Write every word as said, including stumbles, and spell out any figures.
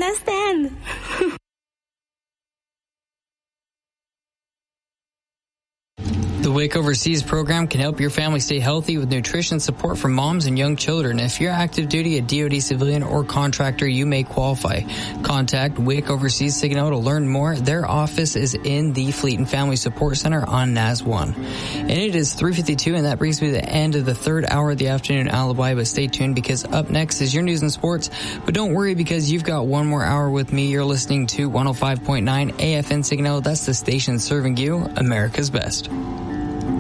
understand. The Wake Overseas program can help your family stay healthy with nutrition support for moms and young children. If you're active duty, a D O D civilian, or contractor, you may qualify. Contact Wake Overseas Signal to learn more. Their office is in the Fleet and Family Support Center on N A S one. And it is three fifty-two, and that brings me to the end of the third hour of the afternoon alibi. But stay tuned, because up next is your news and sports. But don't worry, because you've got one more hour with me. You're listening to one oh five point nine A F N Signal. That's the station serving you America's best.